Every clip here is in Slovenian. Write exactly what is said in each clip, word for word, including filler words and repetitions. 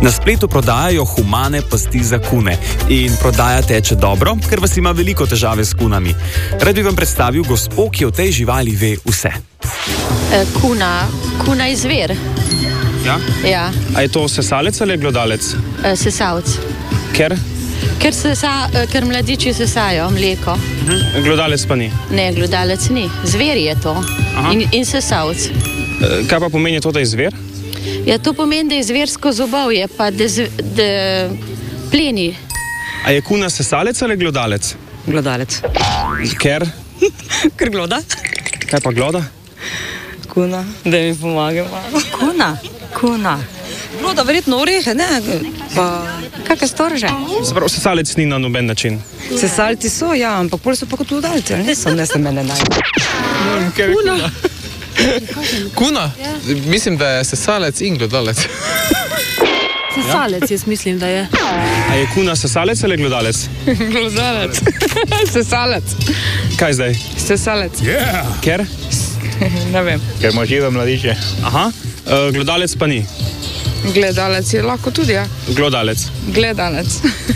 Na spletu prodajajo humane pasti za kune in prodaja teče dobro, ker vas ima veliko težave s kunami. Rad bi vam predstavil gospo, ki o tej živali ve vse. E, kuna, kuna je zver. Ja? Ja, A je to sesalec ali glodalec? e, sesalc. Ker? Ker, sesa, e, ker mladiči sesajo mleko. Mhm. Glodalec pa ni. Ne, glodalec ni. Zver je to. In, in sesalc. E, Kaj pa pomeni to, da je zver? Ja, to pomeni, da je zversko zobovje, pa da, z, da pleni. A je kuna sesalec ali glodalec? Glodalec. Ker? Ker gloda. Kaj pa gloda? Kuna, da mi pomaga. Kuna, kuna. Gloda verjetno orehe, ne? Pa kakšne storže? Zapravo, sesalec ni na noben način. Sesalci so, ja, ampak pol so pa kot glodalci, ali nisem, ne se mene naj. Kuna. Kuna? Mislim, da je sesalec in glodalec. Sesalec, jaz mislim, da je. A je kuna sesalec ali glodalec? Glodalec. Sesalec. Kaj zdaj? Sesalec. Ker? Ne vem. Ker ima žive mladiče. Aha. E, glodalec pa ni. Gledalec je lahko tudi, ja. Glodalec. Gledalec.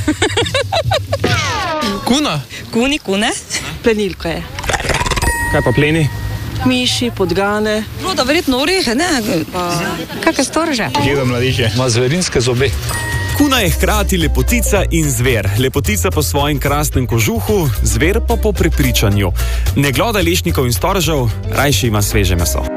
Kuna? Kuni, kune. Plenilka je. Kaj pa pleni? Miši, podgane. Gloda verjetno orehe, ne? Pa kakšne storže? Žive mladiče. Ima zverinske zobe. Kuna je hkrati lepotica in zver. Lepotica po svojem krasnem kožuhu, zver pa po prepričanju. Ne gloda lešnikov in storžev, rajši ima sveže meso.